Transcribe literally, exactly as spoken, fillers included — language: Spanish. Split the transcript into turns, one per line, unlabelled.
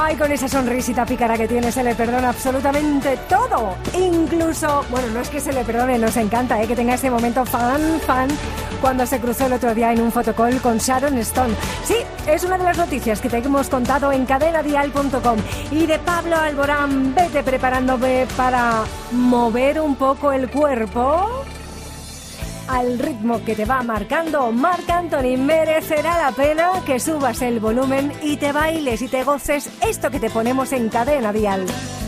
Ay, con esa sonrisita pícara que tiene se le perdona absolutamente todo. Incluso, bueno, no es que se le perdone, nos encanta ¿eh? que tenga ese momento fan, fan, cuando se cruzó el otro día en un fotocall con Sharon Stone. Sí, es una de las noticias que te hemos contado en cadena dial punto com. Y de Pablo Alborán, vete preparándome para mover un poco el cuerpo al ritmo que te va marcando Marc Anthony. Merecerá la pena que subas el volumen y te bailes y te goces esto que te ponemos en Cadena Dial.